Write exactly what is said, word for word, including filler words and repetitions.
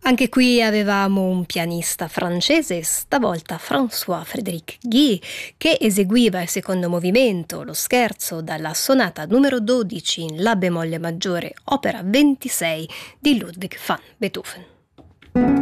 Anche qui avevamo un pianista francese, stavolta François-Frédéric Guy, che eseguiva il secondo movimento, lo scherzo, dalla sonata numero dodici in La bemolle maggiore, opera ventisei di Ludwig van Beethoven.